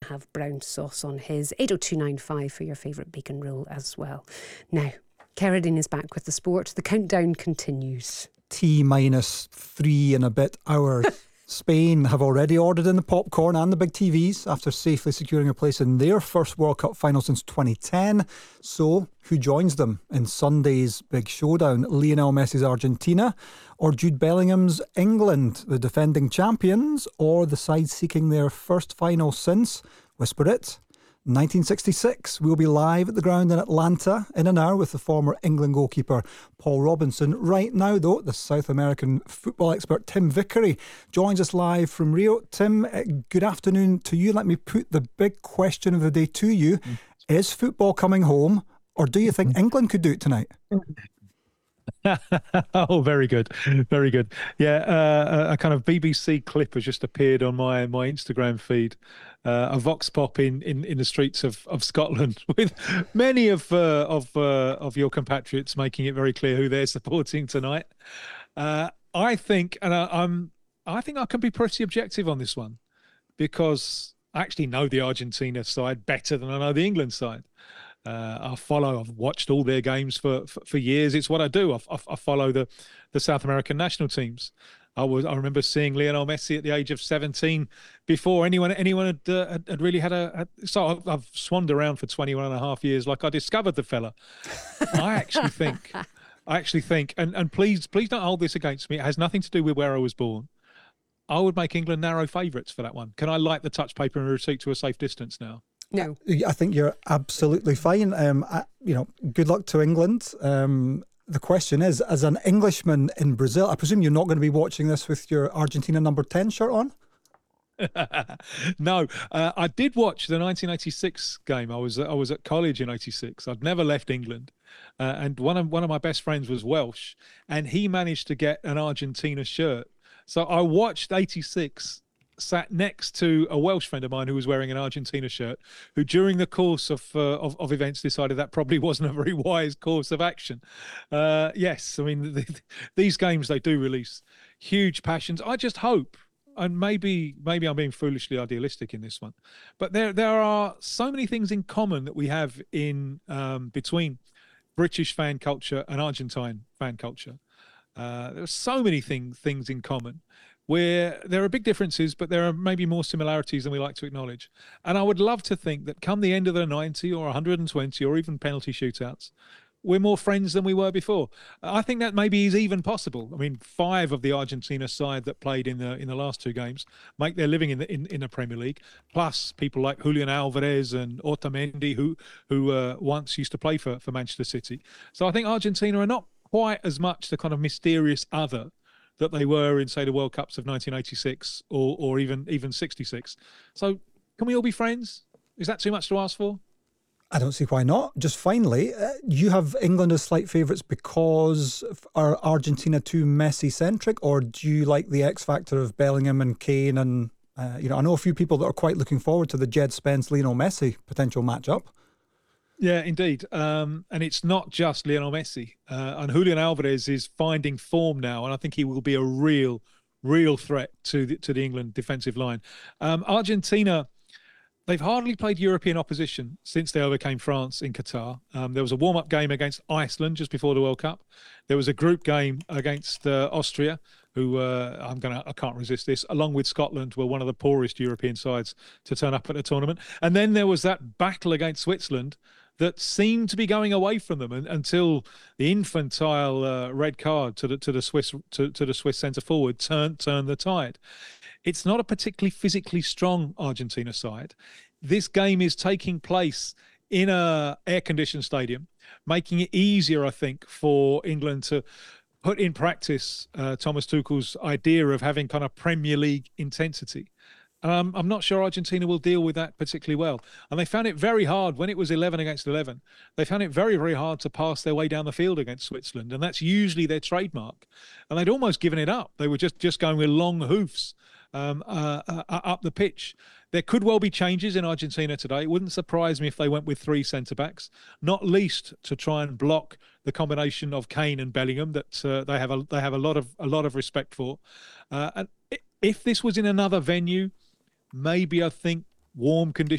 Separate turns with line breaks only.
have brown sauce on his. 80295 for your favourite bacon roll as well. Now, Cerradine is back with the sport. The countdown continues.
T-minus 3 and a bit hours. Spain have already ordered in the popcorn and the big TVs after safely securing a place in their first World Cup final since 2010. So, who joins them in Sunday's big showdown? Lionel Messi's Argentina or Jude Bellingham's England, the defending champions, or the side seeking their first final since, whisper it, 1966. We'll be live at the ground in Atlanta in an hour with the former England goalkeeper Paul Robinson. Right now, though, the South American football expert Tim Vickery joins us live from Rio. Tim, good afternoon to you. Let me put the big question of the day to you. Is football coming home, or do you think England could do it tonight?
Oh, very good. Very good. Yeah, a kind of BBC clip has just appeared on my Instagram feed. A vox pop in the streets of Scotland with many of your compatriots making it very clear who they're supporting tonight. I think, and I think I can be pretty objective on this one because I actually know the Argentina side better than I know the England side. I've watched all their games for years. It's what I do. I follow the South American national teams. I remember seeing Lionel Messi at the age of 17 before anyone had really had so I've swanned around for 21 and a half years like I discovered the fella. I actually think, and please don't hold this against me. It has nothing to do with where I was born. I would make England narrow favourites for that one. Can I light the touch paper and retreat to a safe distance now?
No.
I think you're absolutely fine. Good luck to England. The question is, as an Englishman in Brazil, I presume you're not going to be watching this with your Argentina number 10 shirt on?
No, I did watch the 1986 game. I was at college in '86. I'd never left England, and one of my best friends was Welsh, and he managed to get an Argentina shirt. So I watched '86. Sat next to a Welsh friend of mine who was wearing an Argentina shirt, who during the course of events decided that probably wasn't a very wise course of action. Yes, I mean, these games, they do release huge passions. I just hope, and maybe I'm being foolishly idealistic in this one, but there are so many things in common that we have in between British fan culture and Argentine fan culture. There are so many things in common, where there are big differences, but there are maybe more similarities than we like to acknowledge. And I would love to think that come the end of the 90 or 120 or even penalty shootouts, we're more friends than we were before. I think that maybe is even possible. I mean, 5 of the Argentina side that played in the last 2 games make their living in the Premier League, plus people like Julian Alvarez and Otamendi who once used to play for Manchester City. So I think Argentina are not quite as much the kind of mysterious other that they were in, say, the World Cups of 1986 or even 66. So can we all be friends? Is that too much to ask for?
I don't see why not. Just finally, you have England as slight favourites because are Argentina too Messi-centric, or do you like the X factor of Bellingham and Kane? And I know a few people that are quite looking forward to the Jed Spence-Lionel Messi potential matchup.
Yeah, indeed. And it's not just Lionel Messi. And Julian Alvarez is finding form now, and I think he will be a real threat to the England defensive line. Argentina, they've hardly played European opposition since they overcame France in Qatar. There was a warm-up game against Iceland just before the World Cup. There was a group game against Austria, who I can't resist this, along with Scotland, were one of the poorest European sides to turn up at the tournament. And then there was that battle against Switzerland that seemed to be going away from them until the infantile red card to the Swiss centre forward turned the tide. It's not a particularly physically strong Argentina side. This game is taking place in a air-conditioned stadium, making it easier, I think, for England to put in practice Thomas Tuchel's idea of having kind of Premier League intensity. I'm not sure Argentina will deal with that particularly well. And they found it very hard when it was 11 against 11. They found it very, very hard to pass their way down the field against Switzerland. And that's usually their trademark. And they'd almost given it up. They were just going with long hoofs up the pitch. There could well be changes in Argentina today. It wouldn't surprise me if they went with 3 centre-backs, not least to try and block the combination of Kane and Bellingham that they have a lot of respect for. And if this was in another venue, maybe I think warm conditions